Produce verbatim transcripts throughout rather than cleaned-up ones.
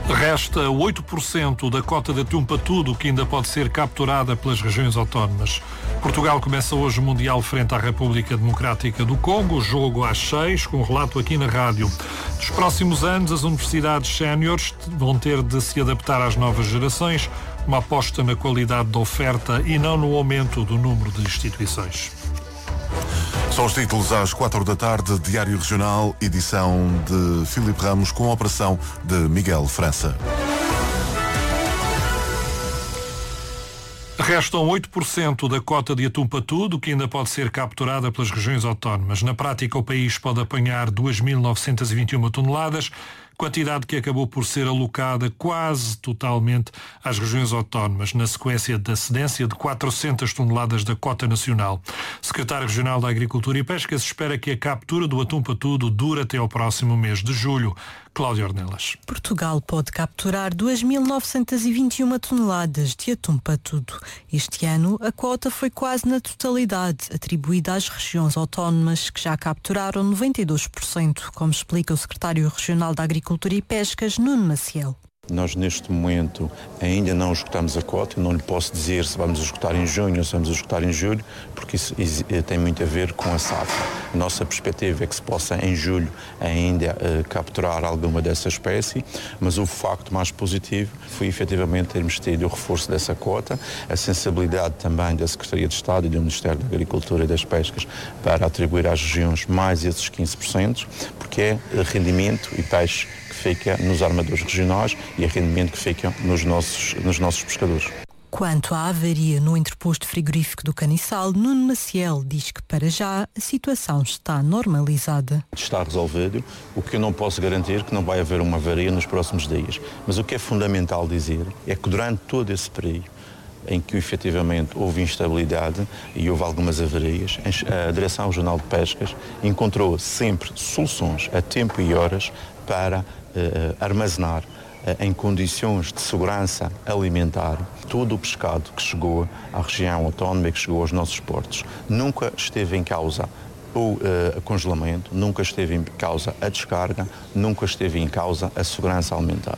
Resta oito por cento da cota de atum patudo que ainda pode ser capturada pelas regiões autónomas. Portugal começa hoje o Mundial frente à República Democrática do Congo, jogo às seis, com relato aqui na rádio. Nos próximos anos, as universidades séniores vão ter de se adaptar às novas gerações, uma aposta na qualidade da oferta e não no aumento do número de instituições. São os títulos às quatro da tarde, Diário Regional, edição de Filipe Ramos, com a operação de Miguel França. Restam oito por cento da cota de atum patudo que ainda pode ser capturada pelas regiões autónomas. Na prática, o país pode apanhar duas mil novecentas e vinte e uma toneladas, quantidade que acabou por ser alocada quase totalmente às regiões autónomas, na sequência da cedência de quatrocentas toneladas da cota nacional. O secretário regional da Agricultura e Pescas espera que a captura do atum patudo dure até ao próximo mês de julho. Cláudia Ornelas. Portugal pode capturar duas mil novecentas e vinte e uma toneladas de atum patudo. Este ano, a cota foi quase na totalidade atribuída às regiões autónomas, que já capturaram noventa e dois por cento, como explica o secretário regional da Agricultura e Pescas, Nuno Maciel. Nós, neste momento, ainda não esgotamos a cota. Eu não lhe posso dizer se vamos esgotar em junho ou se vamos esgotar em julho, porque isso tem muito a ver com a safra. A nossa perspectiva é que se possa, em julho, ainda uh, capturar alguma dessa espécie, mas o facto mais positivo foi, efetivamente, termos tido o reforço dessa cota, a sensibilidade também da Secretaria de Estado e do Ministério da Agricultura e das Pescas para atribuir às regiões mais esses quinze por cento, porque é rendimento e peixe que fica nos armadores regionais e é rendimento que fica nos nossos, nos nossos pescadores. Quanto à avaria no interposto frigorífico do Caniçal, Nuno Maciel diz que, para já, a situação está normalizada. Está resolvido. O que eu não posso garantir é que não vai haver uma avaria nos próximos dias. Mas o que é fundamental dizer é que durante todo esse período em que efetivamente houve instabilidade e houve algumas avarias, a Direção Regional de Pescas encontrou sempre soluções a tempo e horas para Uh, armazenar uh, em condições de segurança alimentar todo o pescado que chegou à região autónoma e que chegou aos nossos portos. Nunca esteve em causa o uh, congelamento, nunca esteve em causa a descarga, nunca esteve em causa a segurança alimentar.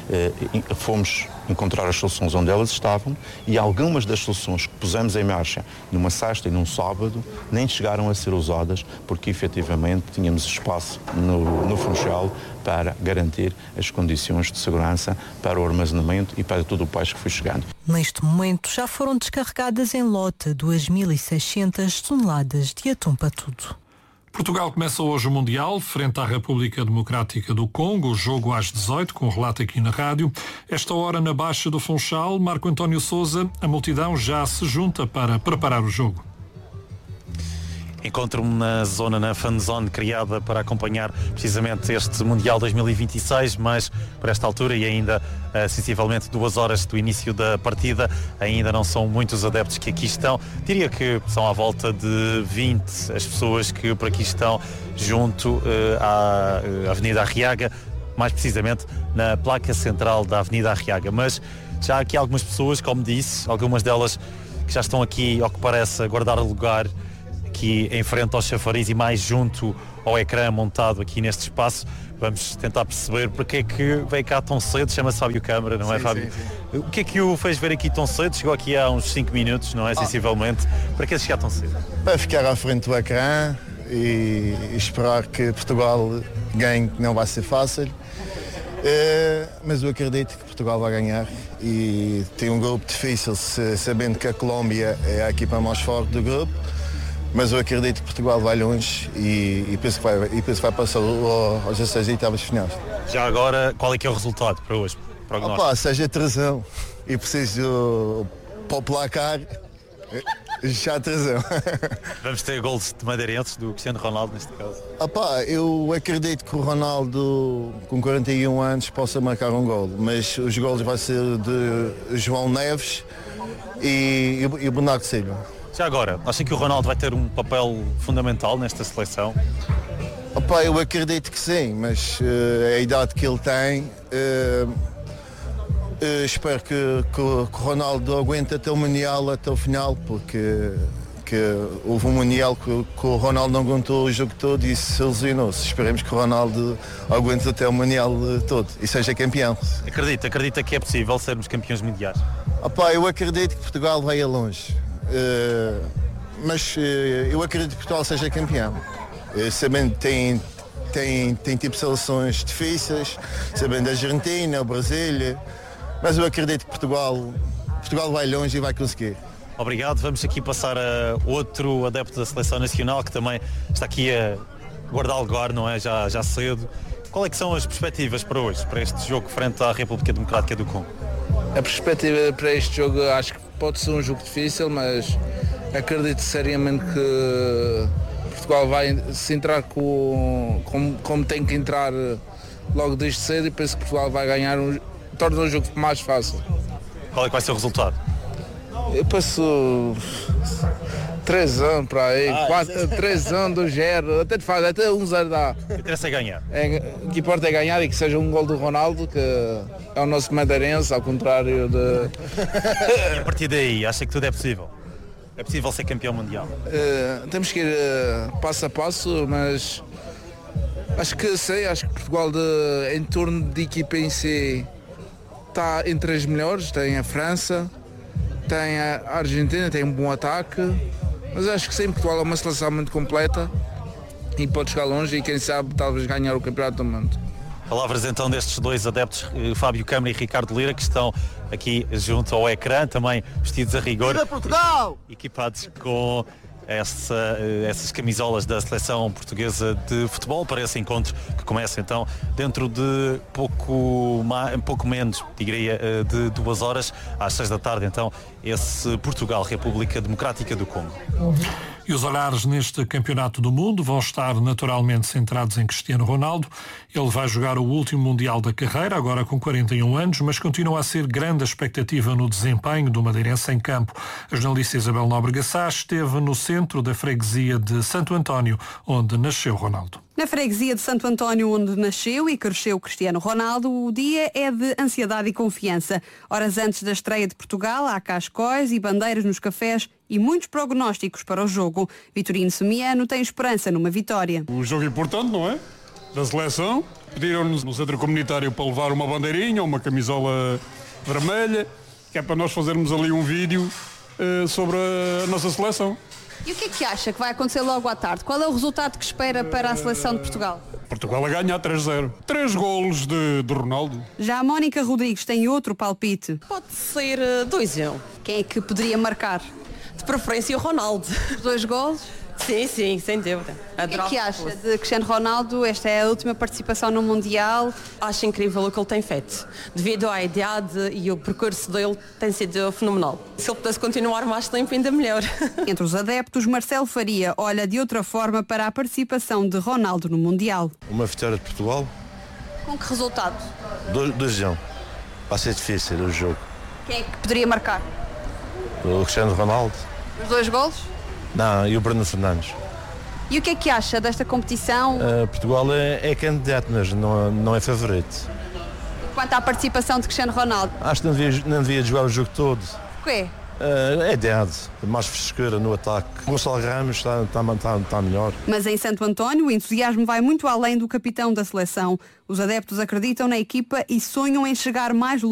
Uh, fomos encontrar as soluções onde elas estavam e algumas das soluções que pusemos em marcha numa sexta e num sábado nem chegaram a ser usadas porque efetivamente tínhamos espaço no, no Funchal para garantir as condições de segurança para o armazenamento e para todo o peixe que foi chegando. Neste momento já foram descarregadas em lota duas mil e seiscentas toneladas de atum patudo. Portugal começa hoje o Mundial frente à República Democrática do Congo, o jogo às dezoito, com relato aqui na rádio. Esta hora na Baixa do Funchal, Marco António Sousa, a multidão já se junta para preparar o jogo. Encontro-me na zona, na Fan Zone, criada para acompanhar precisamente este Mundial dois mil e vinte e seis, mas por esta altura e ainda uh, sensivelmente duas horas do início da partida, ainda não são muitos adeptos que aqui estão. Diria que são à volta de vinte as pessoas que por aqui estão junto uh, à uh, Avenida Arriaga, mais precisamente na placa central da Avenida Arriaga. Mas já há aqui algumas pessoas, como disse, algumas delas que já estão aqui, ao que parece, a guardar lugar aqui em frente ao chafariz e mais junto ao ecrã montado aqui neste espaço. Vamos tentar perceber porque é que veio cá tão cedo. Chama-se Fábio Câmara, não é, sim, Fábio? Sim, sim. O que é que o fez ver aqui tão cedo? Chegou aqui há uns cinco minutos, não é? Ah. Sensivelmente. Para que chegar tão cedo? Para ficar à frente do ecrã e esperar que Portugal ganhe, que não vai ser fácil. É, mas eu acredito que Portugal vai ganhar e tem um grupo difícil, sabendo que a Colômbia é a equipa mais forte do grupo. Mas eu acredito que Portugal vai longe e, e, penso, que vai, e penso que vai passar aos dezasseis oitavas finais. Já agora, qual é que é o resultado para hoje? Opa, seja trezão e preciso para o placar, já trezão. Vamos ter gols de madeirenses do Cristiano Ronaldo neste caso? Opa, eu acredito que o Ronaldo com quarenta e um anos possa marcar um gol, mas os gols vão ser de João Neves e, e, e o Bernardo Silva. Já agora, acha que o Ronaldo vai ter um papel fundamental nesta seleção? Opa, eu acredito que sim, mas uh, a idade que ele tem, uh, uh, espero que, que, que o Ronaldo aguente até o Mundial, até o final, porque porque houve um Mundial que, que o Ronaldo não aguentou o jogo todo e se ilusionou-se. Esperemos que o Ronaldo aguente até o Mundial todo e seja campeão. Acredita, acredita que é possível sermos campeões mundiais? Opa, eu acredito que Portugal vai a longe, uh, mas uh, eu acredito que Portugal seja campeão. Uh, sabendo que tem, tem, tem tipo seleções difíceis, sabendo a Argentina, o Brasil, mas eu acredito que Portugal, Portugal vai longe e vai conseguir. Obrigado, vamos aqui passar a outro adepto da Seleção Nacional que também está aqui a guardar o lugar, não é? Já, já cedo. Qual é que são as perspectivas para hoje, para este jogo frente à República Democrática do Congo? A perspectiva para este jogo acho que pode ser um jogo difícil, mas acredito seriamente que Portugal vai se entrar com, com, como tem que entrar logo desde cedo e penso que Portugal vai ganhar, um, torna o jogo mais fácil. Qual é que vai ser o resultado? Eu passo três anos para aí, ah, quatro, três anos do zero, até de faz, até um zero dá. O que interessa é ganhar. É, o que importa é ganhar e que seja um gol do Ronaldo, que é o nosso madeirense, ao contrário de... E a partir daí, acha que tudo é possível? É possível ser campeão mundial? Uh, temos que ir uh, passo a passo, mas acho que sei, acho que Portugal de, em torno de equipa em si está entre as melhores, tem a França, tem a Argentina, tem um bom ataque, mas acho que sim, Portugal é uma seleção muito completa e pode chegar longe e quem sabe talvez ganhar o campeonato do mundo. Palavras então destes dois adeptos, Fábio Câmara e Ricardo Lira, que estão aqui junto ao ecrã, também vestidos a rigor. Viva Portugal! Equipados com essa, essas camisolas da seleção portuguesa de futebol para esse encontro que começa então dentro de pouco, pouco menos, diria, de duas horas, às seis da tarde, então, esse Portugal, República Democrática do Congo. E os olhares neste Campeonato do Mundo vão estar naturalmente centrados em Cristiano Ronaldo. Ele vai jogar o último Mundial da carreira, agora com quarenta e um anos, mas continua a ser grande a expectativa no desempenho do madeirense em campo. A jornalista Isabel Nóbrega Sá esteve no centro da freguesia de Santo António, onde nasceu Ronaldo. Na freguesia de Santo António, onde nasceu e cresceu Cristiano Ronaldo, o dia é de ansiedade e confiança. Horas antes da estreia de Portugal, há cascóis e bandeiras nos cafés e muitos prognósticos para o jogo. Vitorino Semiano tem esperança numa vitória. O jogo importante, não é? Da seleção. Pediram-nos no centro comunitário para levar uma bandeirinha, uma camisola vermelha, que é para nós fazermos ali um vídeo uh, sobre a nossa seleção. E o que é que acha que vai acontecer logo à tarde? Qual é o resultado que espera para a seleção de Portugal? Portugal a ganhar três a zero. Três golos de, de Ronaldo. Já a Mónica Rodrigues tem outro palpite. Pode ser dois a um. Quem é que poderia marcar? De preferência o Ronaldo. Dois golos? Sim, sim, sem dúvida. O que é que acha de Cristiano Ronaldo? Esta é a última participação no Mundial. Acho incrível o que ele tem feito. Devido à idade e o percurso dele tem sido fenomenal. Se ele pudesse continuar mais tempo, ainda melhor. Entre os adeptos, Marcelo Faria olha de outra forma para a participação de Ronaldo no Mundial. Uma vitória de Portugal. Com que resultado? dois a um. Vai ser difícil o jogo. Quem é que poderia marcar? O Cristiano Ronaldo. Os dois golos? Não, e o Bruno Fernandes. E o que é que acha desta competição? Uh, Portugal é, é candidato, mas não, não é favorito. Quanto à participação de Cristiano Ronaldo? Acho que não devia, não devia jogar o jogo todo. Porquê? Uh, é idade, mais frescura no ataque. O Gonçalo Ramos está, está, está, está melhor. Mas em Santo António o entusiasmo vai muito além do capitão da seleção. Os adeptos acreditam na equipa e sonham em chegar mais longe.